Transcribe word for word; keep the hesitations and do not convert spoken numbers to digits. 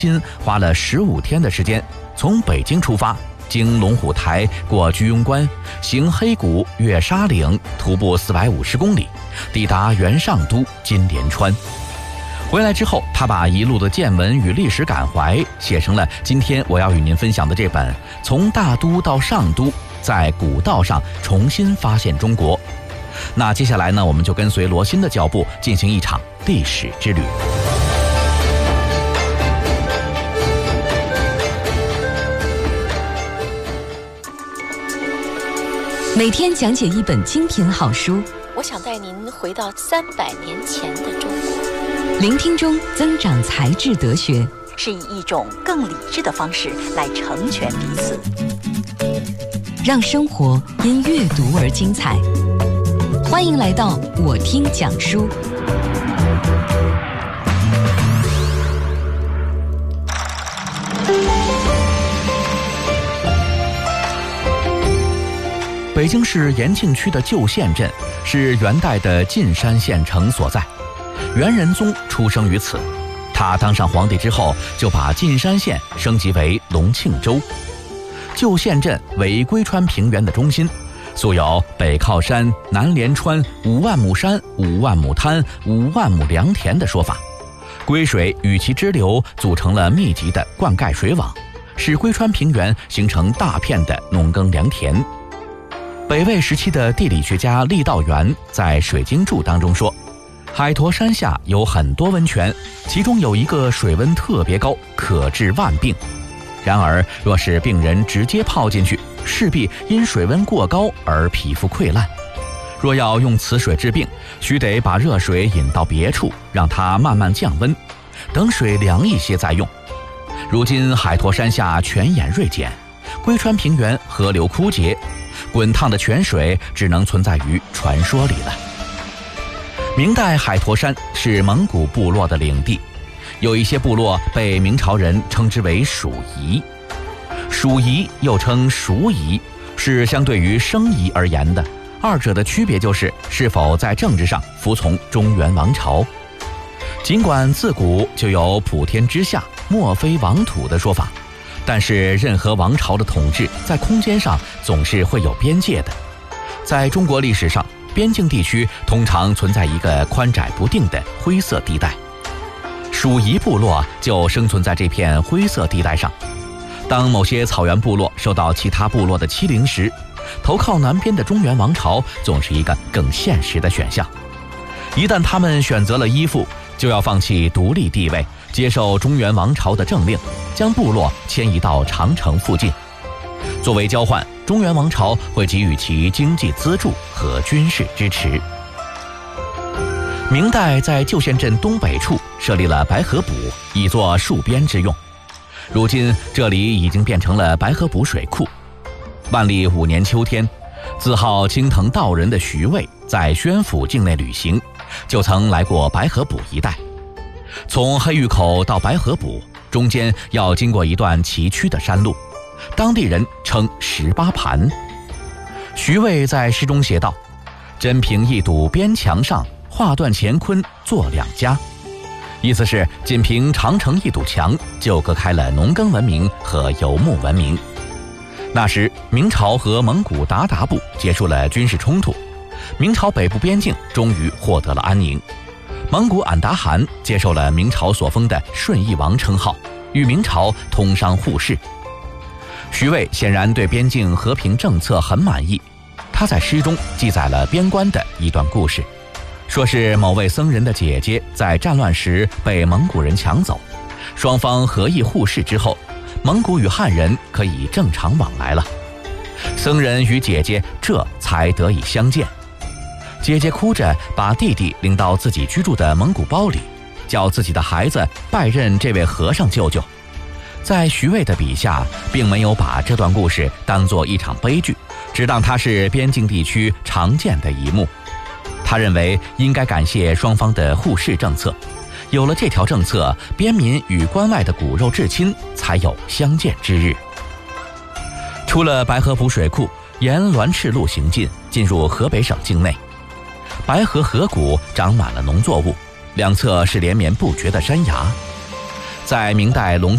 新花了十五天的时间，从北京出发，经龙虎台过居庸关，行黑谷越沙岭，徒步四百五十公里，抵达原上都金莲川。回来之后，他把一路的见闻与历史感怀写成了今天我要与您分享的这本《从大都到上都，在古道上重新发现中国》。那接下来呢，我们就跟随罗新的脚步，进行一场历史之旅。 每天讲解一本精品好书， 我想带您回到三百年前的中国。 聆听中增长才智德学， 是以一种更理智的方式来成全彼此， 让生活因阅读而精彩。欢迎来到我听讲书。 北京市延庆区的旧县镇是元代的晋山县城所在，元仁宗出生于此。他当上皇帝之后，就把晋山县升级为隆庆州。旧县镇为归川平原的中心，素有北靠山、南连川、五万亩山、五万亩滩、五万亩良田的说法。归水与其支流组成了密集的灌溉水网，使归川平原形成大片的农耕良田。北魏时期的地理学家郦道元在《水经注》当中说，海坨山下有很多温泉，其中有一个水温特别高，可治万病。然而若是病人直接泡进去，势必因水温过高而皮肤溃烂。若要用此水治病，须得把热水引到别处，让它慢慢降温，等水凉一些再用。如今海坨山下泉眼锐减，归川平原河流枯竭，滚烫的泉水只能存在于传说里了。明代海坨山是蒙古部落的领地，有一些部落被明朝人称之为属夷。属夷又称属夷，是相对于生夷而言的，二者的区别就是是否在政治上服从中原王朝。尽管自古就有普天之下莫非王土的说法，但是任何王朝的统治在空间上总是会有边界的。在中国历史上，边境地区通常存在一个宽窄不定的灰色地带，属夷部落就生存在这片灰色地带上。当某些草原部落受到其他部落的欺凌时，投靠南边的中原王朝总是一个更现实的选项。一旦他们选择了依附，就要放弃独立地位，接受中原王朝的政令，将部落迁移到长城附近。作为交换，中原王朝会给予其经济资助和军事支持。明代在旧县镇东北处设立了白河补，以作戍边之用。如今这里已经变成了白河补水库。万历五年秋天，自号青藤道人的徐渭在宣府境内旅行，就曾来过白河补一带。从黑峪口到白河补，中间要经过一段崎岖的山路，当地人称十八盘。徐渭在诗中写道：真凭一堵边墙上，画断乾坤作两家。意思是仅凭长城一堵墙就隔开了农耕文明和游牧文明。那时明朝和蒙古鞑靼部结束了军事冲突，明朝北部边境终于获得了安宁。蒙古俺答汗接受了明朝所封的顺义王称号，与明朝通商互市。徐渭显然对边境和平政策很满意，他在诗中记载了边关的一段故事，说是某位僧人的姐姐在战乱时被蒙古人抢走，双方合议互市之后，蒙古与汉人可以正常往来了。僧人与姐姐这才得以相见。姐姐哭着把弟弟领到自己居住的蒙古包里，叫自己的孩子拜认这位和尚舅舅。在徐渭的笔下，并没有把这段故事当作一场悲剧，只当它是边境地区常见的一幕。他认为应该感谢双方的互市政策，有了这条政策，边民与关外的骨肉至亲才有相见之日。出了白河补水库，沿滦赤路行进，进入河北省境内。白河河谷长满了农作物，两侧是连绵不绝的山崖。在明代隆